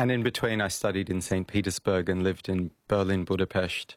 And in between, I studied in St. Petersburg and lived in Berlin, Budapest,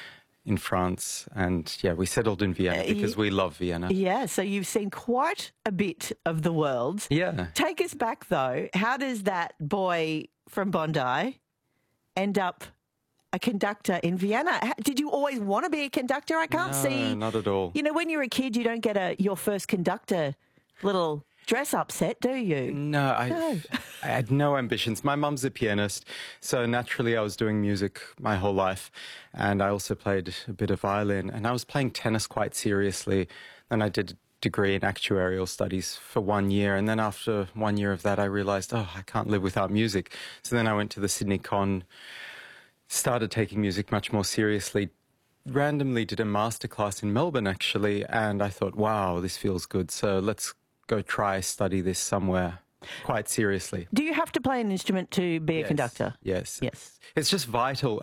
in France. And, yeah, we settled in Vienna because we love Vienna. Yeah, so you've seen quite a bit of the world. Yeah. Take us back, though. How does that boy from Bondi end up a conductor in Vienna? Did you always want to be a conductor? I can't see. No, not at all. You know, when you're a kid, you don't get your first conductor little dress-up set, do you? No, I had no ambitions. My mum's a pianist, so naturally I was doing music my whole life, and I also played a bit of violin, and I was playing tennis quite seriously. Then I did a degree in actuarial studies for 1 year, and then after 1 year of that I realised, I can't live without music. So then I went to the Sydney Con, started taking music much more seriously, randomly did a masterclass in Melbourne actually, and I thought, wow, this feels good, so let's go study this somewhere quite seriously. Do you have to play an instrument to be a conductor? Yes. Yes. It's just vital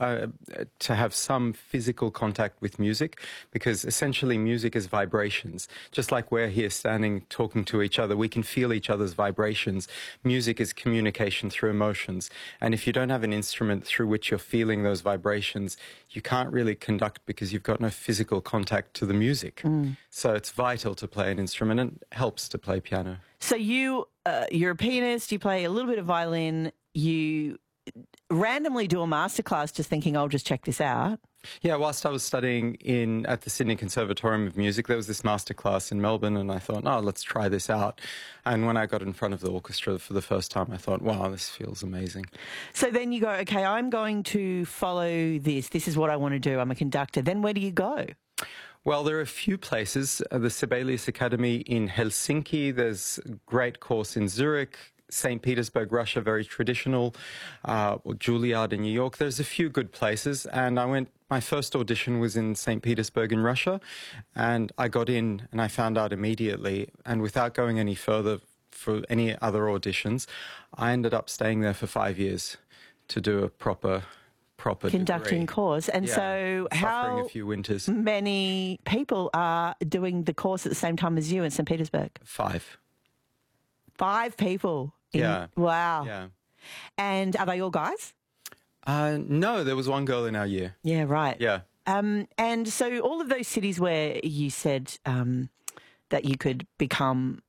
to have some physical contact with music, because essentially music is vibrations. Just like we're here standing talking to each other, we can feel each other's vibrations. Music is communication through emotions. And if you don't have an instrument through which you're feeling those vibrations, you can't really conduct because you've got no physical contact to the music. So it's vital to play an instrument, and it helps to play piano. So you're a pianist, you play a little bit of violin, you randomly do a masterclass just thinking, I'll just check this out. Yeah, whilst I was studying at the Sydney Conservatorium of Music, there was this masterclass in Melbourne, and I thought, let's try this out. And when I got in front of the orchestra for the first time, I thought, wow, this feels amazing. So then you go, okay, I'm going to follow this. This is what I want to do. I'm a conductor. Then where do you go? Well, there are a few places. The Sibelius Academy in Helsinki. There's a great course in Zurich. St. Petersburg, Russia, very traditional. Juilliard in New York. There's a few good places. And my first audition was in St. Petersburg in Russia. And I got in and I found out immediately. And without going any further for any other auditions, I ended up staying there for 5 years to do a proper conducting degree. Course. And so suffering a few winters. Many people are doing the course at the same time as you in St. Petersburg? 5. 5 people? Yeah. Wow. Yeah. And are they all guys? No, there was one girl in our year. Yeah, right. Yeah. And so all of those cities where you said that you could become